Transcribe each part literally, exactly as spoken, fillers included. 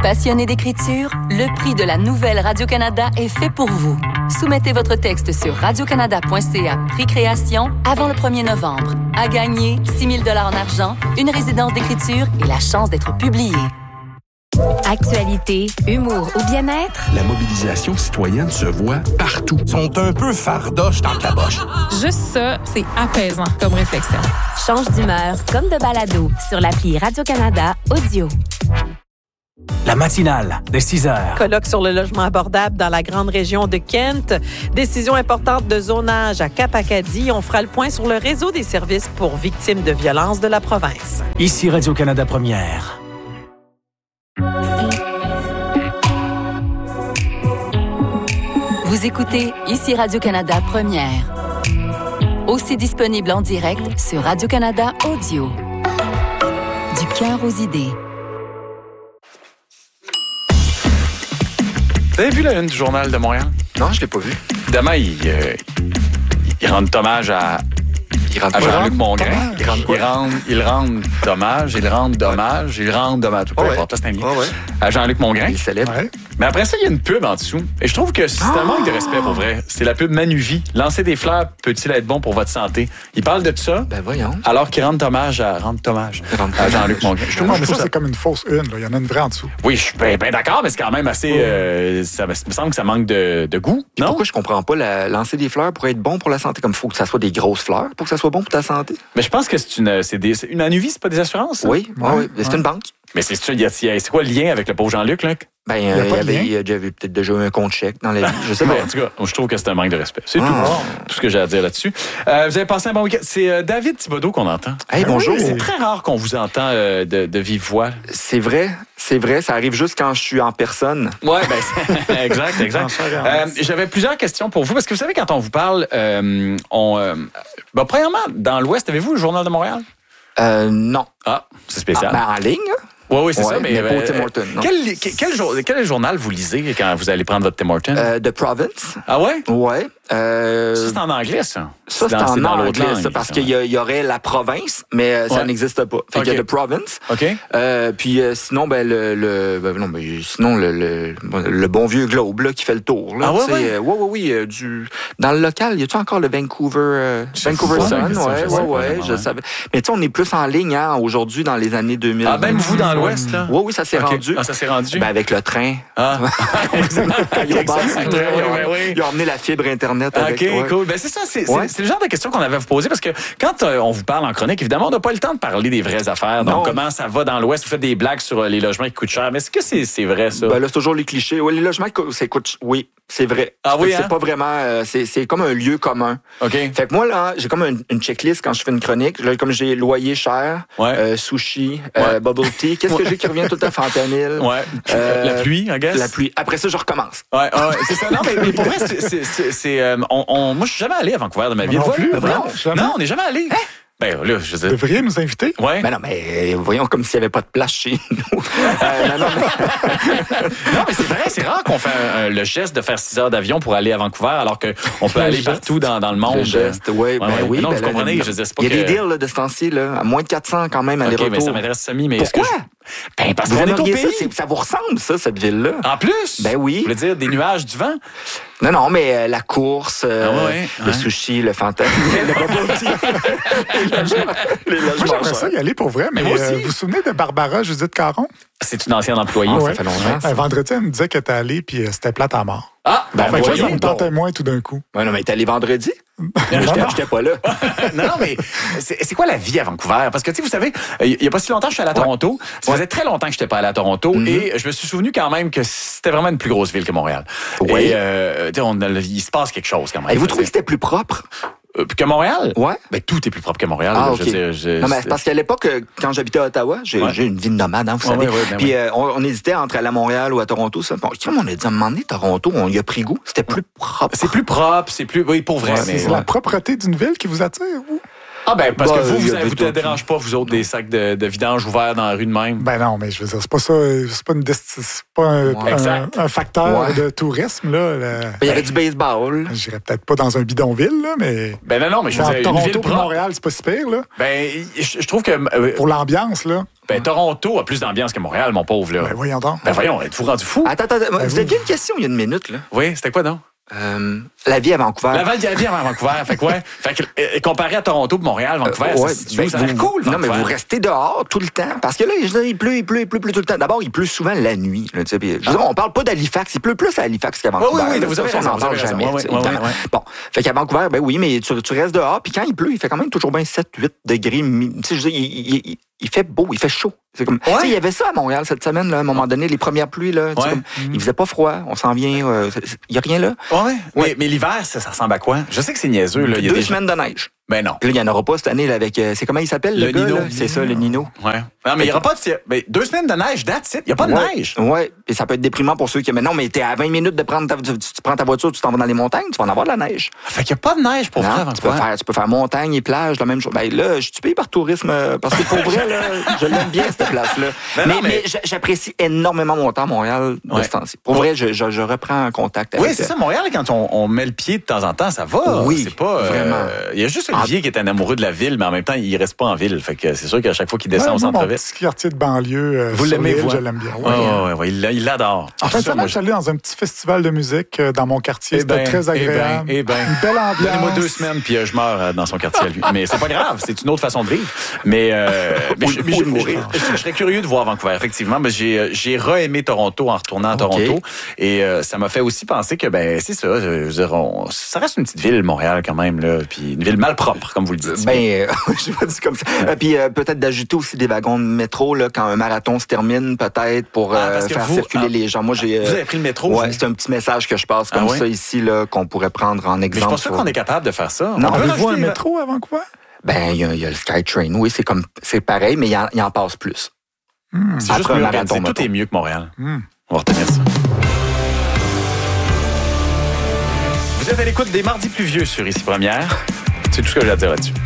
Passionné d'écriture, le prix de la Nouvelle Radio-Canada est fait pour vous. Soumettez votre texte sur radiocanada point c a prix création avant le premier novembre. À gagner six mille dollars en argent, une résidence d'écriture et la chance d'être publié. Actualité, humour ou bien-être? La mobilisation citoyenne se voit partout. Ils sont un peu fardoches dans la boche. Juste ça, c'est apaisant comme réflexion. Change d'humeur comme de balado sur l'appli Radio-Canada Audio. La matinale de six heures. Colloque sur le logement abordable dans la grande région de Kent. Décision importante de zonage à Cap-Acadie. On fera le point sur le réseau des services pour victimes de violences de la province. Ici Radio-Canada Première. Vous écoutez ici Radio-Canada Première. Aussi disponible en direct sur Radio-Canada Audio. Du cœur aux idées. Vous avez vu la une du Journal de Montréal? Non, je l'ai pas vu. Demain, il, euh, il rend hommage à, à Jean-Luc Mongrain. Il rend, il rend, il rend hommage, il rend dommage, il rend dommage. Peu oh importe, ouais. c'est un bien. Oh ouais. À Jean-Luc Mongrain. Il célèbre. Ouais. Mais après ça, il y a une pub en dessous. Et je trouve que c'est un manque de respect pour vrai. C'est la pub Manuvie. Lancer des fleurs peut-il être bon pour votre santé? Il parle de ça. Ben voyons. Alors qu'il rend hommage à, rend hommage à Jean-Luc Mongrain. Je trouve, non, mais ça, ça, c'est comme une fausse une. Là. Il y en a une vraie en dessous. Oui, je suis bien ben d'accord, mais c'est quand même assez... Euh, ça me semble que ça manque de, de goût. Non? Pourquoi je comprends pas la, lancer des fleurs pour être bon pour la santé? Comme il faut que ça soit des grosses fleurs pour que ça soit bon pour ta santé? Mais je pense que c'est une... C'est des, c'est une Manuvie, c'est pas des assurances? Ça? Oui, ouais, oui. C'est ouais. une banque. Mais c'est, c'est, c'est quoi le lien avec le pauvre Jean-Luc, là? Ben, il, euh, il, avait, il avait peut-être déjà eu un compte chèque dans la vie. Je sais pas. En tout cas, je trouve que c'est un manque de respect. C'est ah, tout. Oh. Tout ce que j'ai à dire là-dessus. Euh, vous avez passé un bon week-end. C'est euh, David Thibodeau qu'on entend. Hey, bonjour. C'est très rare qu'on vous entend euh, de, de vive voix. C'est vrai. C'est vrai. Ça arrive juste quand je suis en personne. Ouais, ben, exact, exact. euh, j'avais plusieurs questions pour vous parce que vous savez, quand on vous parle, euh, on, euh, ben, premièrement, dans l'Ouest, avez-vous le Journal de Montréal? Euh, non. Ah, c'est spécial. Ah, ben, en ligne? Oui, oui, c'est ouais, ça. Mais, mais euh, pas au Tim Hortons. Non. Quel, quel, quel, quel journal vous lisez quand vous allez prendre votre Tim Hortons? Euh, The Province. Ah ouais? Ouais. Euh... Ça, c'est en anglais, ça? Ça, c'est, c'est en dans anglais, ça, parce qu'il y, y aurait la province, mais euh, ça ouais. n'existe pas. Fait okay. qu'il y a The Province. OK. Euh, puis euh, sinon, ben, le, le, ben, non, ben, sinon, le, le, le bon vieux Globe, là, qui fait le tour, là. Ah ouais, ouais? Euh, ouais, ouais, oui, euh, du, dans le local, y a-tu encore le Vancouver, euh, Vancouver Sun? Ouais, ouais, ouais, je savais. Mais tu sais, on est plus en ligne, hein, aujourd'hui, dans les années deux mille. Ah, même vous, dans l'Ouest, là? Oui, oui, ça s'est okay. rendu. Ah, ça s'est rendu? Ben, avec le train. Ah. ils, ont bâti, ils, ont, ils ont emmené la fibre Internet avec. OK, ouais. Cool. Ben, c'est ça, c'est, ouais. c'est, c'est le genre de questions qu'on avait à vous poser parce que quand euh, on vous parle en chronique, évidemment, on n'a pas le temps de parler des vraies affaires. Donc, non. comment ça va dans l'Ouest? Vous faites des blagues sur euh, les logements qui coûtent cher. Mais est-ce que c'est, c'est vrai, ça? Ben là, c'est toujours les clichés. Oui, les logements qui coûtent... Oui, c'est vrai. Ah oui, c'est, hein? c'est pas vraiment... Euh, c'est, c'est comme un lieu commun. OK. Fait que moi, là, j'ai comme une, une checklist quand je fais une chronique. Là, comme j'ai loyer cher, ouais. euh, sushi, ouais. euh, bubble tea. Qu'est-ce que j'ai qui revient tout le temps? Fentanyl. Ouais. Euh, la pluie, I guess? La pluie. Après ça, je recommence. Ouais, ouais c'est ça. Non, mais, mais pour vrai, c'est... c'est, c'est, c'est euh, on, on, moi, je suis jamais allé à Vancouver de ma vie. Non plus, non, non, non, non, on n'est jamais allé. Hein? Ben là, je veux dire... Vous devriez nous inviter? Ouais. Ben non, mais voyons comme s'il n'y avait pas de place chez nous. euh, non, non, mais... non, mais c'est vrai, c'est rare qu'on fait un, un, le geste de faire six heures d'avion pour aller à Vancouver, alors qu'on peut aller geste. partout dans, dans le monde. Le geste, ouais, ben ouais, oui. Non, ben vous là, comprenez, je veux dire, c'est pas il y a que... des deals là, de ce temps-ci, là, à moins de quatre cents quand même, aller-retour. OK, mais ça m'intéresse semi, mais... Pourquoi? Est-ce que je... Ben, parce vous qu'on est au pays. Ça, ça vous ressemble, ça, cette ville-là. En plus? Ben oui. Vous voulez dire des nuages, du vent? Non, non, mais euh, la course, euh, ah ouais, le ouais. sushi, le fantôme, le bubble tea, les logements. Les logements. Moi, j'aimerais ça y aller pour vrai, mais, mais euh, vous vous souvenez de Barbara Judith Caron? C'est une ancienne employée, ah, ça ouais. fait longtemps. Un vendredi, elle me disait qu'elle était allée, puis euh, c'était plate à mort. Ah, ben, ben voyons, ça me tentait moins tout d'un coup. Ouais, non, mais t'es allé vendredi? J'étais pas là. non, non, mais c'est, c'est quoi la vie à Vancouver? Parce que, tu sais, vous savez, il y a pas si longtemps, je suis allé à Toronto. Ça ouais. faisait très longtemps que je n'étais pas allé à Toronto. Mm-hmm. Et je me suis souvenu quand même que c'était vraiment une plus grosse ville que Montréal. Oui. Et euh, on, il se passe quelque chose quand même. Et vous trouvez que c'était plus propre? Euh, que Montréal? Ouais. Ben, tout est plus propre que Montréal. Ah, là, okay. je veux dire, je, non, mais parce qu'à l'époque, quand j'habitais à Ottawa, j'ai, ouais. j'ai une vie de nomade, hein, vous ouais, savez. Ouais, ouais, ben Puis ouais. euh, on, on hésitait entre aller à Montréal ou à Toronto. Ça. Bon, comme on a dit à un moment donné, Toronto, on y a pris goût. C'était plus propre. C'est plus propre, c'est plus... Oui, pour vrai. Ouais, mais, c'est ouais. la propreté d'une ville qui vous attire, vous? Ah ben, parce bah, que vous, vous, vous, vous ne dérange pas, vous autres, des sacs de, de vidange ouverts dans la rue de même? Ben non, mais je veux dire, c'est pas ça, c'est pas, une desti- c'est pas un, ouais. un, un facteur ouais. de tourisme, là. Le... Il y avait du baseball. J'irais peut-être pas dans un bidonville, là, mais... Ben non, non, mais je veux dire, Toronto une ville propre. Montréal, c'est pas super, là. Ben, je, je trouve que... Euh, Pour l'ambiance, là. Ben, Toronto a plus d'ambiance que Montréal, mon pauvre, là. Ben, voyons donc. Ben, voyons, êtes-vous rendu fou? Attends, attends, Ben, vous oui. aviez une question il y a une minute, là. Oui, c'était quoi, non? Euh, la vie à Vancouver. La vie à Vancouver. Fait que, ouais. Fait que, euh, comparé à Toronto et Montréal, Vancouver, Euh, ouais, ça, c'est ben, ça a l'air vous- cool, Non, Vancouver. mais vous restez dehors tout le temps. Parce que là, je veux dire, il pleut, il pleut, il pleut, il pleut tout le temps. D'abord, il pleut souvent la nuit. Là, tu sais, puis, je veux dire, on parle pas d'Halifax. Il pleut plus à Halifax qu'à Vancouver. Oui, oui, oui, Là, vous ça, avez ça, raison, on n'en vous parle avez raison. jamais. Ouais, tu sais, ouais, évidemment. ouais, ouais. Bon. Fait qu'à Vancouver, ben oui, mais tu, tu restes dehors. Puis quand il pleut, il fait quand même toujours bien sept, huit degrés. Tu sais, je veux dire, il, il, il fait beau, il fait chaud. C'est comme, tu sais, il y avait ça à Montréal cette semaine, là, à un moment donné, les premières pluies, là. Tu sais, Ouais. comme, il faisait pas froid. On s'en vient. euh, Il y a rien là. Ouais, Ouais. Mais, mais l'hiver, ça, ça ressemble à quoi? Je sais que c'est niaiseux, là. Il y a Deux des semaines de neige. Ben non. Puis là, il n'y en aura pas cette année là, avec. euh, c'est comment il s'appelle, le, Le gars? Nino. Là? C'est ça, le Nino. Ouais. Non, mais il n'y aura pas de. Ben, deux semaines de neige, that's it. Il n'y a pas de Ouais. neige. Ouais. Et ça peut être déprimant pour ceux qui. Mais non, mais t'es à vingt minutes de prendre ta, tu, tu prends ta voiture, tu t'en vas dans les montagnes, tu vas en avoir de la neige. Fait qu'il n'y a pas de neige pour Non, vrai, tu peux Vancouver. faire, tu peux faire montagne et plage, la même chose. Ben là, je suis payé par tourisme euh, parce que pour vrai, là, je l'aime bien cette place-là. Ben mais non, mais- mais j'a- j'apprécie énormément mon temps à Montréal de Ouais. ce temps-ci. Pour vrai, je, je, je reprends contact avec. Oui, c'est ça, Montréal, quand on, on met le pied de temps en temps, ça va. Oui, c'est pas. euh, vraiment. Il y a juste Olivier qui est un amoureux de la ville, mais en même temps, il reste pas en ville. Fait que c'est sûr qu'à chaque fois qu'il descend Ouais, au moi, mon centre-ville. petit quartier de banlieue, euh, Vous sur l'aimez, l'île, vous? je l'aime bien. Ouais, ouais, ouais, ouais, il l'a- il l'adore. En fin de Ça, semaine, moi, je suis allé dans un petit festival de musique euh, dans mon quartier. Eh C'était ben, très agréable. Eh ben, eh ben. Une belle ambiance. Donnez-moi deux semaines, puis euh, je meurs euh, dans son quartier à lui. Mais c'est pas grave, c'est une autre façon de vivre. Mais, euh, mais je, mais je- Ou de mourir. je- je- je serais curieux de voir Vancouver, effectivement. Mais j'ai, euh, j'ai re-aimé Toronto en retournant à Toronto. Et euh, ça m'a fait aussi penser que, ben, c'est ça. Je veux dire, on- ça reste une petite ville, Montréal, quand même, là. Puis une ville malpropre, comme vous le dites. Ben, euh, je vais dire comme ça. Euh, Puis euh, peut-être d'ajouter aussi des wagons de métro là, quand un marathon se termine, peut-être pour Ah, euh, parce que faire vous- circuler ah, les gens. Moi, j'ai. euh, vous avez pris le métro, Ouais, vous? c'est un petit message que je passe comme Ah ouais? ça ici là, qu'on pourrait prendre en Mais je exemple. pense pas sur- qu'on est capable de faire ça. Non, On peut Avez-vous un rajouter- métro à Vancouver? Ben, il y, a- il y a le SkyTrain. Oui, c'est comme, c'est pareil, mais il en, il en passe plus. C'est juste Après un mieux marathon, organisé. Tout mettons. est mieux que Montréal. Hmm. On va retenir ça. Vous êtes à l'écoute des Mardis pluvieux sur Ici Première. C'est tout ce que j'ai à dire là-dessus.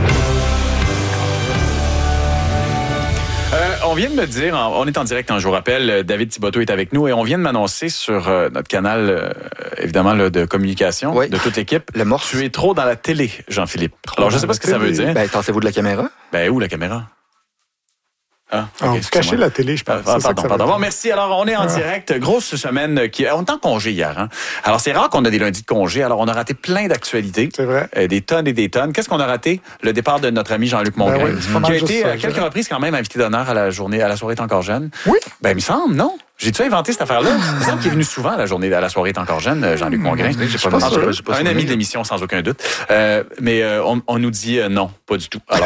Euh, on vient de me dire, en- on est en direct, hein, je vous rappelle, euh, David Thibodeau est avec nous et on vient de m'annoncer sur euh, notre canal, euh, évidemment, là, de communication Oui. de toute l'équipe. Le morse. Tu es trop dans la télé, Jean-Philippe. Alors, je sais pas ce que ça veut dire. Ben, tassez-vous de la caméra. Ben, où la caméra? Ah, Ah, ok, vous excusez-moi. cachez la télé, je pense. Ah, C'est ça que pardon, ça pardon. veut Bon, dire. merci. Alors, on est en Ah. direct. Grosse semaine qui. On est en congé hier. Hein? Alors, c'est rare qu'on a des lundis de congé. Alors, on a raté plein d'actualités. C'est vrai. Euh, des tonnes et des tonnes. Qu'est-ce qu'on a raté? Le départ de notre ami Jean-Luc Mongrain, Ben oui, c'est pas mal qui a juste été ça, à je quelques dirais. reprises quand même invité d'honneur à la journée, à la soirée T'es encore jeune. Oui. Ben, il me semble, non? J'ai-tu inventé cette affaire-là? Il me semble qu'il est venu souvent à la journée, à la soirée T'es encore jeune, euh, Jean-Luc Mongrain. J'ai pas En tout sûr, cas, j'ai pas un souvenir. ami de l'émission, sans aucun doute. Euh, mais euh, on, on nous dit euh, non, pas du tout. Alors.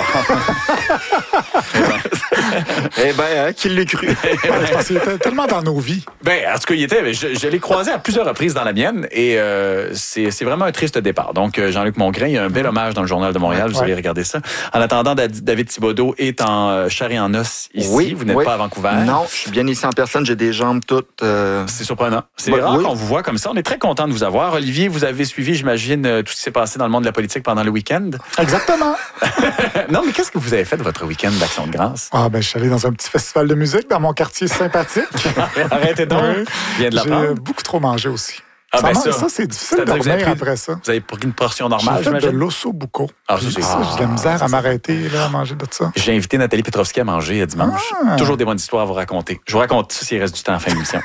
Eh ben, hein, qui l'a cru? Ouais, je pense qu'il était tellement dans nos vies. Ben, en tout cas, il était. Je, je l'ai croisé à plusieurs reprises dans la mienne et euh, c'est, c'est vraiment un triste départ. Donc, euh, Jean-Luc Mongrain, il y a un bel hommage dans le Journal de Montréal. Vous Ouais. allez regarder ça. En attendant, Da- David Thibodeau est en euh, chair et en os ici. Oui, Vous n'êtes oui. pas à Vancouver. Non, je suis bien ici en personne, j'ai des jambes toutes. euh, C'est surprenant. C'est Ouais, rare oui. qu'on vous voit comme ça. On est très content de vous avoir. Olivier, vous avez suivi, j'imagine, euh, tout ce qui s'est passé dans le monde de la politique pendant le week-end. Exactement. Non, mais qu'est-ce que vous avez fait de votre week-end d'Action de grâce? Ah, ben, je suis allé dans un petit festival de musique dans mon quartier sympathique. Arrêtez donc. Oui. Je viens de J'ai euh, l'apprendre. beaucoup trop mangé aussi. Ah, ben man- ça. ça, c'est difficile de C'est-à-dire que vous avez revenir pris- après ça. Vous avez pris une portion normale, J'ai fait de j'imagine? l'osso bucco. Ah, ça, Puis c'est- ça, j'ai de la misère Ah, à m'arrêter là, à manger de ça. J'ai invité Nathalie Petrovski à manger euh, dimanche. Ah. Toujours des bonnes histoires à vous raconter. Je vous raconte ça s'il reste du temps à la fin de l'émission.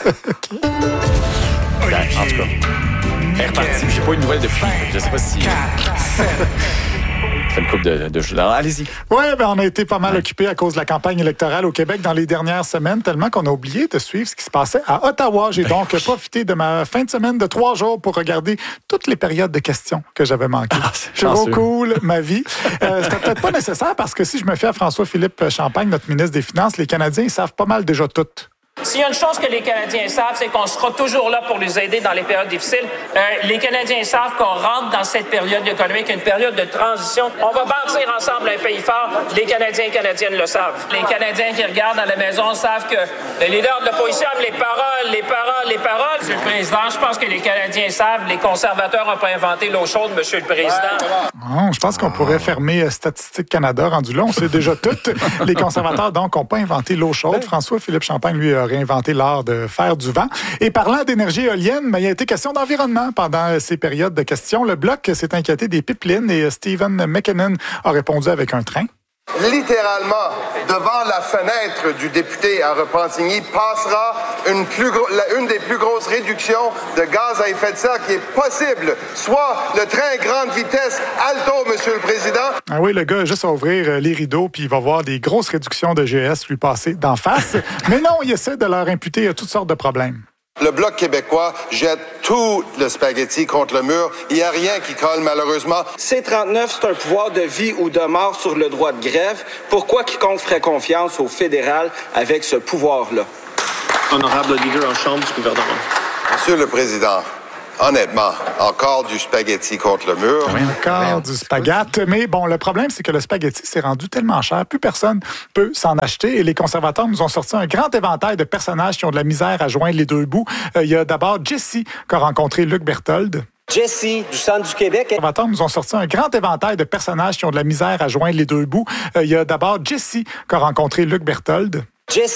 Ben, en tout cas, elle est repartie. J'ai pas eu de nouvelles depuis. Je sais pas si... Ça fait une couple de, de jeux. Alors, allez-y. Oui, ben, on a été pas mal occupés à cause de la campagne électorale au Québec dans les dernières semaines, tellement qu'on a oublié de suivre ce qui se passait à Ottawa. J'ai donc profité de ma fin de semaine de trois jours pour regarder toutes les périodes de questions que j'avais manquées. Ah, c'est Trop chanceux. cool, ma vie. Euh, C'était peut-être pas nécessaire parce que si je me fie à François-Philippe Champagne, notre ministre des Finances, les Canadiens, ils savent pas mal déjà tout. S'il y a une chose que les Canadiens savent, c'est qu'on sera toujours là pour les aider dans les périodes difficiles. Euh, les Canadiens savent qu'on rentre dans cette période économique, une période de transition. On va bâtir ensemble un pays fort. Les Canadiens et Canadiennes le savent. Les Canadiens qui regardent à la maison savent que les leaders de l'opposition aiment les paroles, les paroles, les paroles. Monsieur le Président, je pense que les Canadiens savent, les conservateurs n'ont pas inventé l'eau chaude, Monsieur le Président. Oh, je pense qu'on pourrait fermer euh, Statistique Canada rendu là. On sait déjà tout. Les conservateurs, donc, n'ont pas inventé l'eau chaude. François-Philippe Champagne, lui, a réinventé l'art de faire du vent. Et parlant d'énergie éolienne, ben, il a été question d'environnement pendant euh, ces périodes de questions. Le Bloc s'est inquiété des pipelines et euh, Stephen McKinnon a répondu avec un train. Littéralement, devant la fenêtre du député à Repentigny passera une, plus gro- la, une des plus grosses réductions de gaz à effet de serre qui est possible, soit le train grande vitesse Alto, Monsieur le Président. Ah oui, le gars a juste à ouvrir les rideaux puis il va voir des grosses réductions de G S lui passer d'en face. Mais non, il essaie de leur imputer toutes sortes de problèmes. Le Bloc québécois jette tout le spaghetti contre le mur. Il n'y a rien qui colle, malheureusement. C trente-neuf, c'est un pouvoir de vie ou de mort sur le droit de grève. Pourquoi quiconque ferait confiance au fédéral avec ce pouvoir-là? Honorable leader en chambre du gouvernement. Monsieur le Président, honnêtement, encore du spaghetti contre le mur. Oui, encore du spaghetti. Mais bon, le problème, c'est que le spaghetti s'est rendu tellement cher, plus personne peut s'en acheter. Et les conservateurs nous ont sorti un grand éventail de personnages qui ont de la misère à joindre les deux bouts. Euh, il y a d'abord Jessie, qu'a rencontré Luc Berthold. Jessie, du centre du Québec. Les conservateurs nous ont sorti un grand éventail de personnages qui ont de la misère à joindre les deux bouts. Euh, il y a d'abord Jessie, qu'a rencontré Luc Berthold. Jessie.